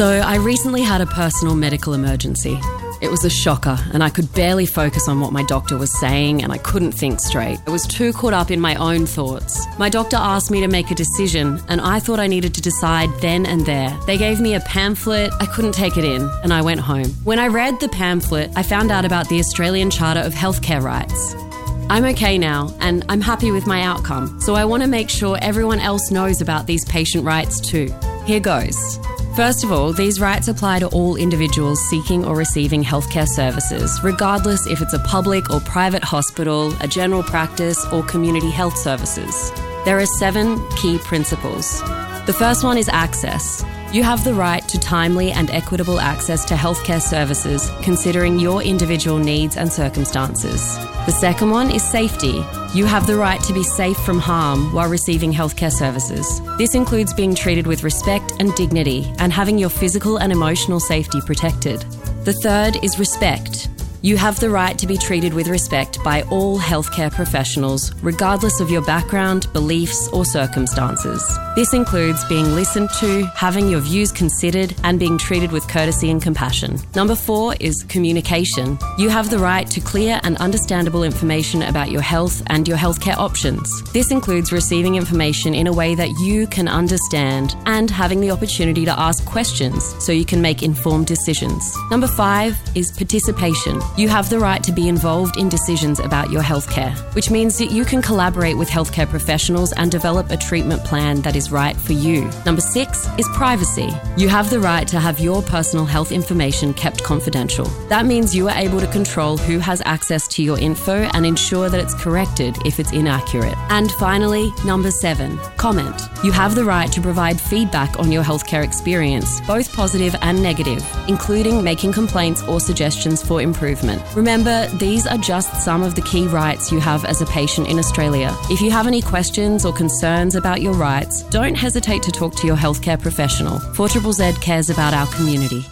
So I recently had a personal medical emergency. It was a shocker and I could barely focus on what my doctor was saying and I couldn't think straight. I was too caught up in my own thoughts. My doctor asked me to make a decision and I thought I needed to decide then and there. They gave me a pamphlet, I couldn't take it in and I went home. When I read the pamphlet, I found out about the Australian Charter of Healthcare Rights. I'm okay now and I'm happy with my outcome, so I want to make sure everyone else knows about these patient rights too. Here goes. First of all, these rights apply to all individuals seeking or receiving healthcare services, regardless if it's a public or private hospital, a general practice, or community health services. There are 7 key principles. The first one is access. You have the right to timely and equitable access to healthcare services, considering your individual needs and circumstances. The second one is safety. You have the right to be safe from harm while receiving healthcare services. This includes being treated with respect and dignity and having your physical and emotional safety protected. The third is respect. You have the right to be treated with respect by all healthcare professionals, regardless of your background, beliefs, or circumstances. This includes being listened to, having your views considered, and being treated with courtesy and compassion. Number 4 is communication. You have the right to clear and understandable information about your health and your healthcare options. This includes receiving information in a way that you can understand and having the opportunity to ask questions so you can make informed decisions. Number 5 is participation. You have the right to be involved in decisions about your healthcare, which means that you can collaborate with healthcare professionals and develop a treatment plan that is right for you. Number 6 is privacy. You have the right to have your personal health information kept confidential. That means you are able to control who has access to your info and ensure that it's corrected if it's inaccurate. And finally, number 7, comment. You have the right to provide feedback on your healthcare experience, both positive and negative, including making complaints or suggestions for improvement. Remember, these are just some of the key rights you have as a patient in Australia. If you have any questions or concerns about your rights, don't hesitate to talk to your healthcare professional. 4ZZZ cares about our community.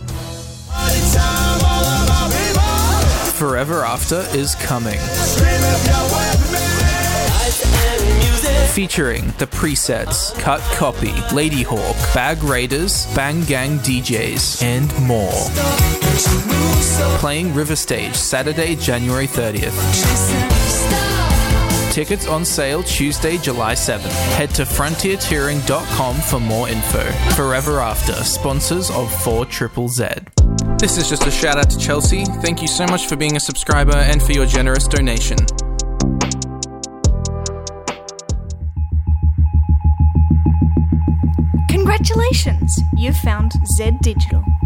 Forever After is coming. Featuring The Presets, Cut Copy, Ladyhawk, Bag Raiders, Bang Gang DJs, and more. Playing River Stage Saturday, January 30th. Tickets on sale Tuesday, July 7th. Head to frontiertouring.com for more info. Forever After, sponsors of 4ZZZ. This is just a shout out to Chelsea. Thank you so much for being a subscriber and for your generous donation. Congratulations, you've found Z Digital.